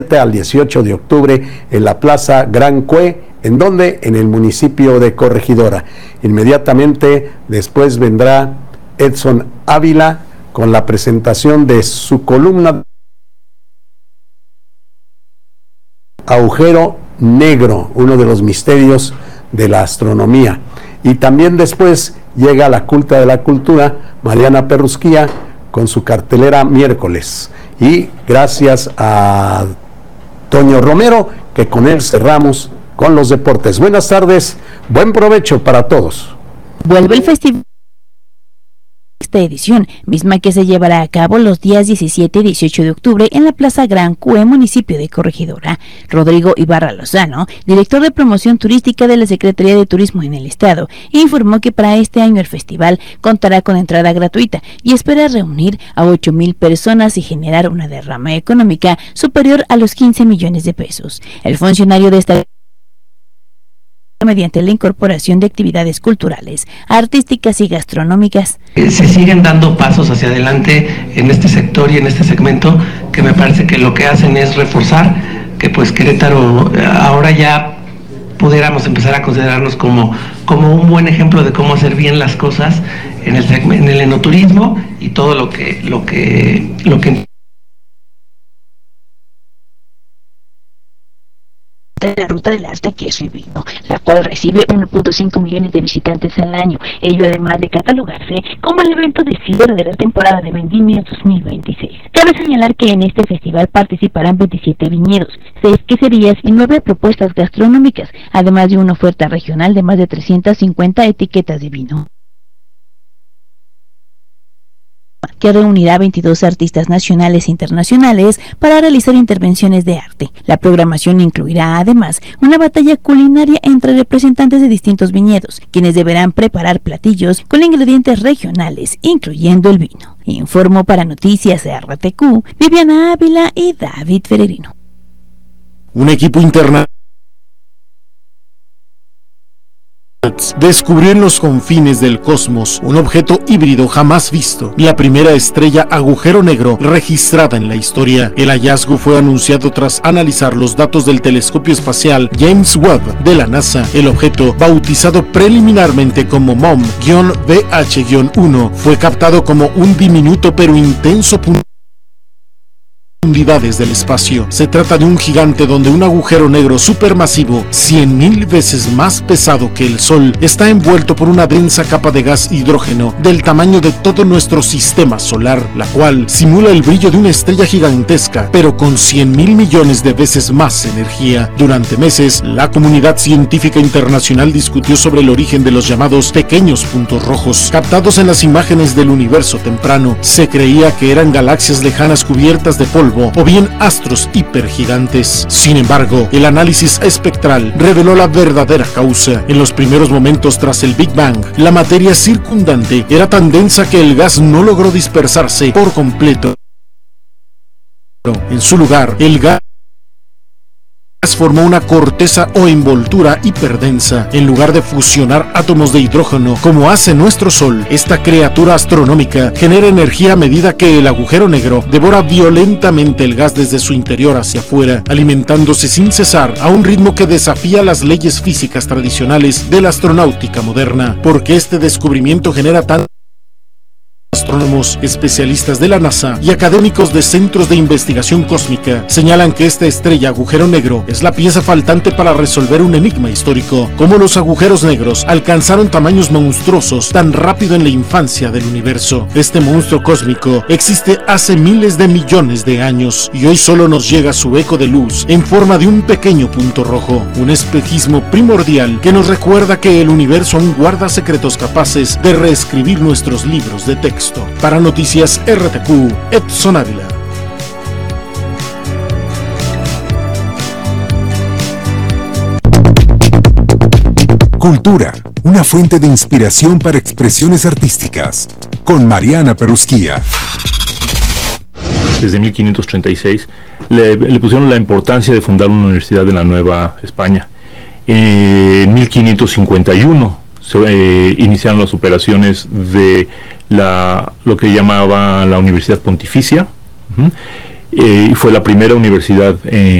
al 18 de octubre en la Plaza Gran Cue, ¿en dónde? En el municipio de Corregidora. Inmediatamente después vendrá Edson Ávila con la presentación de su columna Agujero Negro, uno de los misterios de la astronomía. Y también después llega la culta de la cultura, Mariana Perrusquía, con su cartelera miércoles. Y gracias a Toño Romero, que con él cerramos con los deportes. Buenas tardes, buen provecho para todos. Vuelve el festival esta edición, misma que se llevará a cabo los días 17 y 18 de octubre en la Plaza Gran Cue, municipio de Corregidora. Rodrigo Ibarra Lozano, director de promoción turística de la Secretaría de Turismo en el Estado, informó que para este año el festival contará con entrada gratuita y espera reunir a 8,000 personas y generar una derrama económica superior a los 15 millones de pesos. El funcionario destacó mediante la incorporación de actividades culturales, artísticas y gastronómicas. Se siguen dando pasos hacia adelante en este sector y en este segmento, que me parece que lo que hacen es reforzar que pues Querétaro ahora ya pudiéramos empezar a considerarnos como un buen ejemplo de cómo hacer bien las cosas en el enoturismo y todo lo que la Ruta del Arte, Queso y Vino, la cual recibe 1.5 millones de visitantes al año, ello además de catalogarse como el evento de cierre de la temporada de vendimia 2026. Cabe señalar que en este festival participarán 27 viñedos, 6 queserías y 9 propuestas gastronómicas, además de una oferta regional de más de 350 etiquetas de vino, que reunirá 22 artistas nacionales e internacionales para realizar intervenciones de arte. La programación incluirá además una batalla culinaria entre representantes de distintos viñedos, quienes deberán preparar platillos con ingredientes regionales, incluyendo el vino. Informó para Noticias RTQ, Viviana Ávila y David Ferrerino. Un equipo internacional descubrió en los confines del cosmos un objeto híbrido jamás visto, la primera estrella agujero negro registrada en la historia. El hallazgo fue anunciado tras analizar los datos del telescopio espacial James Webb de la NASA. El objeto, bautizado preliminarmente como MOM-BH-1, fue captado como un diminuto pero intenso punto profundidades del espacio. Se trata de un gigante donde un agujero negro supermasivo, 100,000 veces más pesado que el Sol, está envuelto por una densa capa de gas hidrógeno del tamaño de todo nuestro sistema solar, la cual simula el brillo de una estrella gigantesca, pero con 100,000 millones de veces más energía. Durante meses, la comunidad científica internacional discutió sobre el origen de los llamados pequeños puntos rojos, captados en las imágenes del universo temprano. Se creía que eran galaxias lejanas cubiertas de polvo o bien astros hipergigantes. Sin embargo, el análisis espectral reveló la verdadera causa. En los primeros momentos tras el Big Bang, la materia circundante era tan densa que el gas no logró dispersarse por completo. En su lugar, el gas formó una corteza o envoltura hiperdensa. En lugar de fusionar átomos de hidrógeno como hace nuestro Sol, esta criatura astronómica genera energía a medida que el agujero negro devora violentamente el gas desde su interior hacia afuera, alimentándose sin cesar a un ritmo que desafía las leyes físicas tradicionales de la astronáutica moderna. Porque este descubrimiento genera tan astrónomos, especialistas de la NASA y académicos de centros de investigación cósmica señalan que esta estrella agujero negro es la pieza faltante para resolver un enigma histórico: cómo los agujeros negros alcanzaron tamaños monstruosos tan rápido en la infancia del universo. Este monstruo cósmico existe hace miles de millones de años y hoy solo nos llega su eco de luz en forma de un pequeño punto rojo, un espejismo primordial que nos recuerda que el universo aún guarda secretos capaces de reescribir nuestros libros de texto. Para Noticias RTQ, Edson Ávila. Cultura, una fuente de inspiración para expresiones artísticas, con Mariana Perrusquía. Desde 1536 le pusieron la importancia de fundar una universidad en la Nueva España. En 1551 se iniciaron las operaciones de lo que llamaba la Universidad Pontificia, y fue la primera universidad